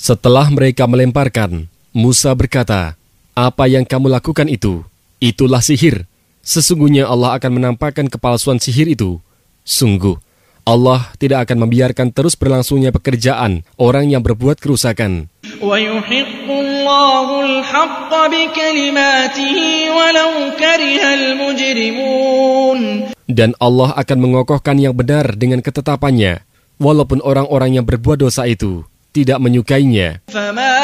Setelah mereka melemparkan, Musa berkata, "Apa yang kamu lakukan itulah sihir. Sesungguhnya Allah akan menampakkan kepalsuan sihir itu. Sungguh, Allah tidak akan membiarkan terus berlangsungnya pekerjaan orang yang berbuat kerusakan. Dan Allah akan mengokohkan yang benar dengan ketetapannya, walaupun orang-orang yang berbuat dosa itu tidak menyukainya.